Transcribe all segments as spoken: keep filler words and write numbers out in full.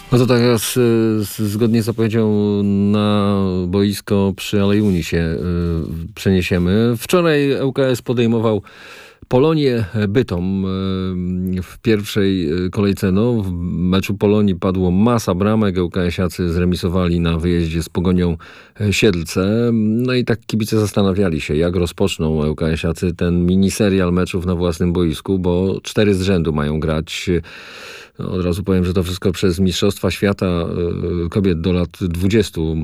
No to teraz y, zgodnie z zapowiedzią na boisko przy Alei Unii się y, przeniesiemy. Wczoraj ŁKS podejmował Polonię Bytom y, w pierwszej kolejce. No, w meczu Polonii padło masa bramek. ŁKS-iacy zremisowali na wyjeździe z Pogonią Siedlce. No i tak kibice zastanawiali się, jak rozpoczną ŁKS-iacy ten miniserial meczów na własnym boisku, bo cztery z rzędu mają grać. No, od razu powiem, że to wszystko przez Mistrzostwa Świata y, kobiet do lat dwudziestu.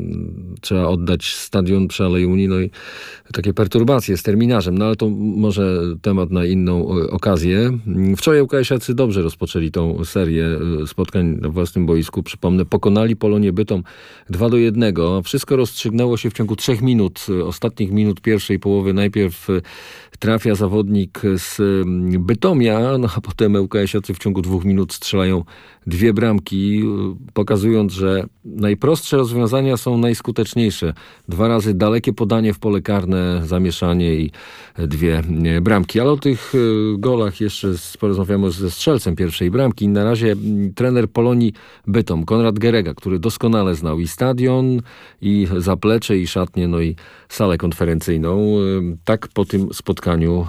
Trzeba oddać stadion przy Alei Unii, no i takie perturbacje z terminarzem. No ale to może temat na inną y, okazję. Wczoraj ŁKS-iacy dobrze rozpoczęli tą serię y, spotkań na własnym boisku. Przypomnę, pokonali Polonię Bytom dwa do jednego. Wszystko rozstrzygnęło się w ciągu trzech minut. Ostatnich minut pierwszej połowy najpierw y, trafia zawodnik z y, Bytomia, no a potem ŁKS-iacy w ciągu dwóch minut strzelają dwie bramki, pokazując, że najprostsze rozwiązania są najskuteczniejsze. Dwa razy dalekie podanie w pole karne, zamieszanie i dwie bramki. Ale o tych golach jeszcze porozmawiamy ze strzelcem pierwszej bramki. Na razie trener Polonii Bytom, Konrad Gerega, który doskonale znał i stadion, i zaplecze, i szatnię, no i salę konferencyjną. Tak po tym spotkaniu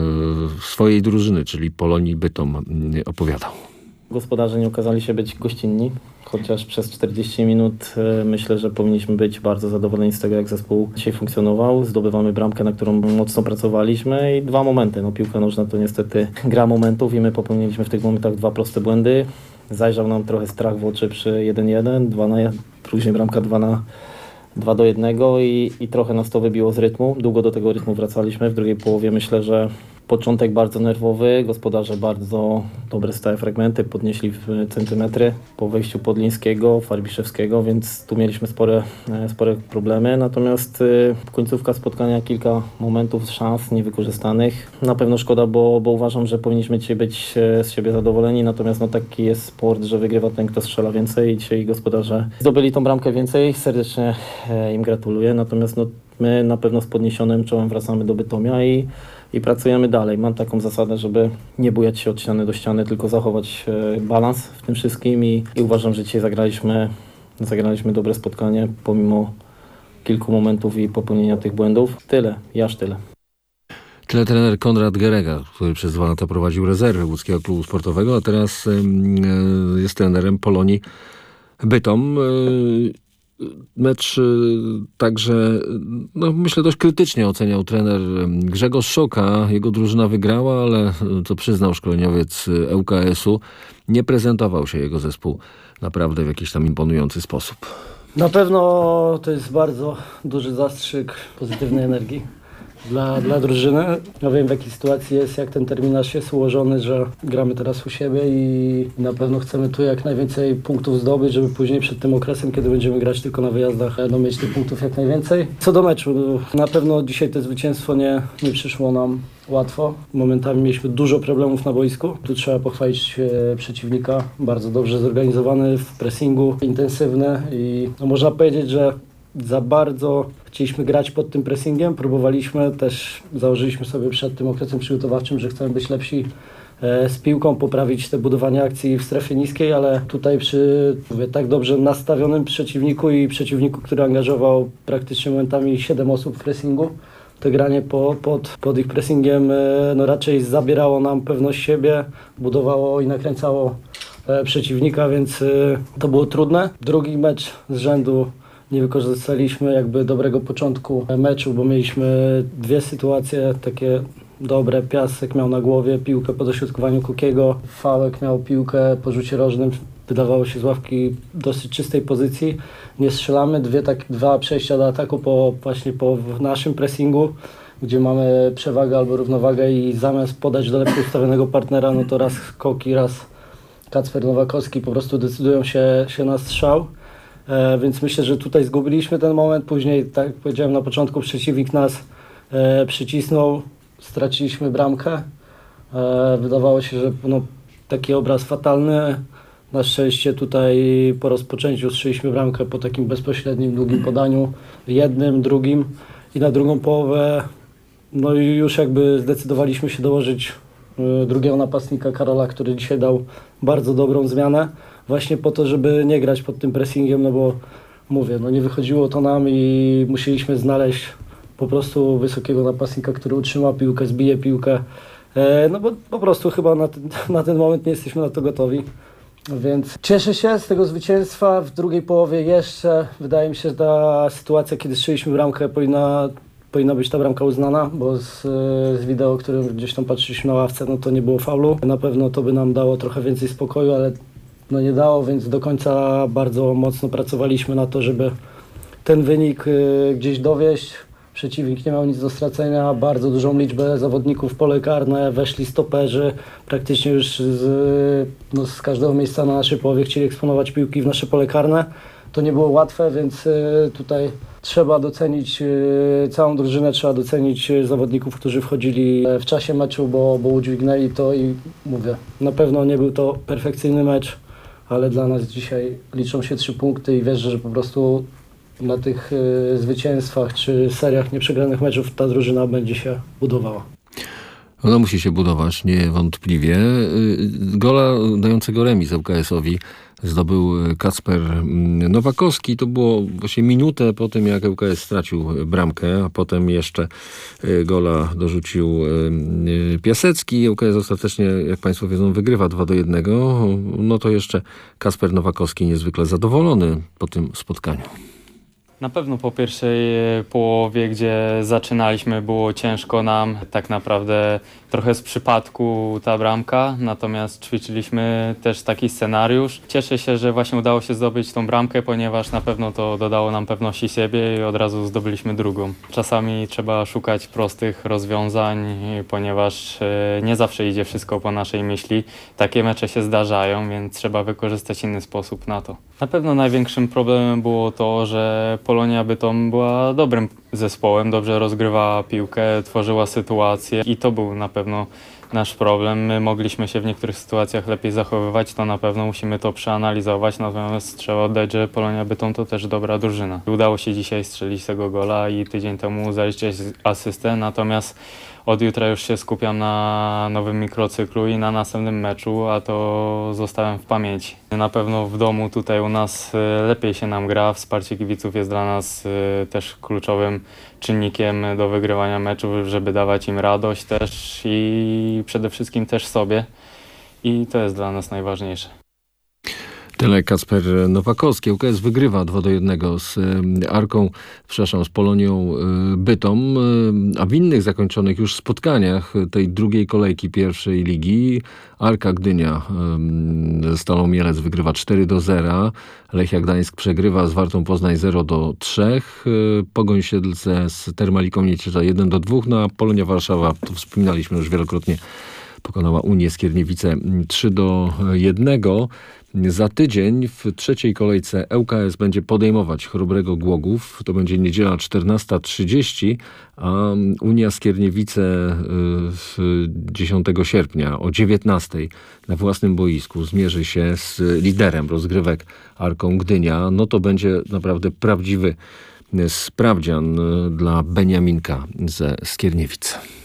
swojej drużyny, czyli Polonii Bytom, opowiadał. Gospodarze nie okazali się być gościnni, chociaż przez czterdzieści minut myślę, że powinniśmy być bardzo zadowoleni z tego, jak zespół dzisiaj funkcjonował. Zdobywamy bramkę, na którą mocno pracowaliśmy i dwa momenty. No, piłka nożna to niestety gra momentów i my popełniliśmy w tych momentach dwa proste błędy. Zajrzał nam trochę strach w oczy przy jeden jeden, dwa na jeden, później bramka dwa na dwa do jednego i, i trochę nas to wybiło z rytmu. Długo do tego rytmu wracaliśmy. W drugiej połowie myślę, że początek bardzo nerwowy, gospodarze bardzo dobre stałe fragmenty, podnieśli w centymetry po wejściu Podlińskiego, Farbiszewskiego, więc tu mieliśmy spore, spore problemy. Natomiast końcówka spotkania, kilka momentów, szans niewykorzystanych. Na pewno szkoda, bo, bo uważam, że powinniśmy dzisiaj być z siebie zadowoleni, natomiast no, taki jest sport, że wygrywa ten, kto strzela więcej i dzisiaj gospodarze zdobyli tą bramkę więcej. Serdecznie im gratuluję, natomiast no, my na pewno z podniesionym czołem wracamy do Bytomia i I pracujemy dalej. Mam taką zasadę, żeby nie bujać się od ściany do ściany, tylko zachować balans w tym wszystkim i, i uważam, że dzisiaj zagraliśmy, zagraliśmy dobre spotkanie, pomimo kilku momentów i popełnienia tych błędów. Tyle, i aż tyle. Tyle trener Konrad Gerega, który przez dwa lata prowadził rezerwy łódzkiego klubu sportowego, a teraz y, jest trenerem Polonii Bytom. Y, Mecz także, no myślę, dość krytycznie oceniał trener Grzegorz Szoka. Jego drużyna wygrała, ale co przyznał szkoleniowiec ŁKS-u, nie prezentował się jego zespół naprawdę w jakiś tam imponujący sposób. Na pewno to jest bardzo duży zastrzyk pozytywnej energii dla, dla drużyny. Ja wiem, w jakiej sytuacji jest, jak ten terminarz jest ułożony, że gramy teraz u siebie i na pewno chcemy tu jak najwięcej punktów zdobyć, żeby później przed tym okresem, kiedy będziemy grać tylko na wyjazdach, no, mieć tych punktów jak najwięcej. Co do meczu, na pewno dzisiaj to zwycięstwo nie, nie przyszło nam łatwo. Momentami mieliśmy dużo problemów na boisku. Tu trzeba pochwalić e, przeciwnika. Bardzo dobrze zorganizowany w pressingu, intensywny i no, można powiedzieć, że za bardzo chcieliśmy grać pod tym pressingiem. Próbowaliśmy, też założyliśmy sobie przed tym okresem przygotowawczym, że chcemy być lepsi e, z piłką, poprawić te budowanie akcji w strefie niskiej, ale tutaj przy mówię, tak dobrze nastawionym przeciwniku i przeciwniku, który angażował praktycznie momentami siedem osób w pressingu, to granie po, pod, pod ich pressingiem no raczej zabierało nam pewność siebie, budowało i nakręcało e, przeciwnika, więc e, to było trudne. Drugi mecz z rzędu nie wykorzystaliśmy jakby dobrego początku meczu, bo mieliśmy dwie sytuacje takie dobre. Piasek miał na głowie piłkę po dośrodkowaniu Kukiego, Fałek miał piłkę po rzucie rożnym, wydawało się z ławki dosyć czystej pozycji. Nie strzelamy, dwie tak, dwa przejścia do ataku po, właśnie po naszym pressingu, gdzie mamy przewagę albo równowagę i zamiast podać do lepiej ustawionego partnera, no to raz Koki, raz Kacper Nowakowski po prostu decydują się, się na strzał. E, więc myślę, że tutaj zgubiliśmy ten moment. Później, tak jak powiedziałem na początku, przeciwnik nas e, przycisnął, straciliśmy bramkę. E, wydawało się, że no, taki obraz fatalny. Na szczęście tutaj po rozpoczęciu strzeliśmy bramkę po takim bezpośrednim, długim podaniu, jednym, drugim i na drugą połowę no i już jakby zdecydowaliśmy się dołożyć y, drugiego napastnika Karola, który dzisiaj dał bardzo dobrą zmianę, właśnie po to, żeby nie grać pod tym pressingiem, no bo mówię, no nie wychodziło to nam i musieliśmy znaleźć po prostu wysokiego napastnika, który utrzyma piłkę, zbije piłkę, e, no bo po prostu chyba na ten, na ten moment nie jesteśmy na to gotowi. Więc cieszę się z tego zwycięstwa. W drugiej połowie jeszcze wydaje mi się, że ta sytuacja, kiedy strzeliśmy bramkę, powinna, powinna być ta bramka uznana, bo z, z wideo, którym gdzieś tam patrzyliśmy na ławce, no to nie było faulu. Na pewno to by nam dało trochę więcej spokoju, ale no nie dało, więc do końca bardzo mocno pracowaliśmy na to, żeby ten wynik gdzieś dowieść. Przeciwnik nie miał nic do stracenia, bardzo dużą liczbę zawodników w pole karne, weszli stoperzy, praktycznie już z, no, z każdego miejsca na naszej połowie chcieli eksponować piłki w nasze pole karne. To nie było łatwe, więc tutaj trzeba docenić całą drużynę, trzeba docenić zawodników, którzy wchodzili w czasie meczu, bo, bo udźwignęli to i mówię, na pewno nie był to perfekcyjny mecz, ale dla nas dzisiaj liczą się trzy punkty i wierzę, że po prostu na tych y, zwycięstwach czy seriach nieprzegranych meczów ta drużyna będzie się budowała. Ona musi się budować, niewątpliwie. Gola dającego remis ŁKS-owi zdobył Kacper Nowakowski. To było właśnie minutę po tym, jak ŁKS stracił bramkę, a potem jeszcze gola dorzucił Piasecki. ŁKS ostatecznie, jak Państwo wiedzą, wygrywa dwa do jednego. No to jeszcze Kacper Nowakowski niezwykle zadowolony po tym spotkaniu. Na pewno po pierwszej połowie, gdzie zaczynaliśmy, było ciężko nam. Tak naprawdę trochę z przypadku ta bramka, natomiast ćwiczyliśmy też taki scenariusz. Cieszę się, że właśnie udało się zdobyć tą bramkę, ponieważ na pewno to dodało nam pewności siebie i od razu zdobyliśmy drugą. Czasami trzeba szukać prostych rozwiązań, ponieważ nie zawsze idzie wszystko po naszej myśli. Takie mecze się zdarzają, więc trzeba wykorzystać inny sposób na to. Na pewno największym problemem było to, że Polonia Bytom była dobrym zespołem, dobrze rozgrywała piłkę, tworzyła sytuacje i to był na pewno nasz problem. My mogliśmy się w niektórych sytuacjach lepiej zachowywać, to na pewno musimy to przeanalizować, natomiast trzeba oddać, że Polonia Bytom to też dobra drużyna. Udało się dzisiaj strzelić tego gola i tydzień temu zaliczyć asystę, natomiast od jutra już się skupiam na nowym mikrocyklu i na następnym meczu, a to zostałem w pamięci. Na pewno w domu tutaj u nas lepiej się nam gra, wsparcie kibiców jest dla nas też kluczowym czynnikiem do wygrywania meczów, żeby dawać im radość też i przede wszystkim też sobie i to jest dla nas najważniejsze. Tyle Kacper Nowakowski. ŁKS wygrywa dwa do jednego z Arką, przepraszam, z Polonią Bytom, a w innych zakończonych już spotkaniach tej drugiej kolejki pierwszej ligi Arka Gdynia ze Stalą Mielec wygrywa cztery do zera, Lechia Gdańsk przegrywa z Wartą Poznań zero do trzech, Pogoń Siedlce z Termaliką Niecierza jeden do dwóch, no a Polonia Warszawa, to wspominaliśmy już wielokrotnie, pokonała Unię Skierniewice trzy do jednego. Za tydzień w trzeciej kolejce ŁKS będzie podejmować Chrobrego Głogów. To będzie niedziela czternasta trzydzieści, a Unia Skierniewice dziesiątego sierpnia o dziewiętnastej na własnym boisku zmierzy się z liderem rozgrywek Arką Gdynia. No to będzie naprawdę prawdziwy sprawdzian dla Beniaminka ze Skierniewic.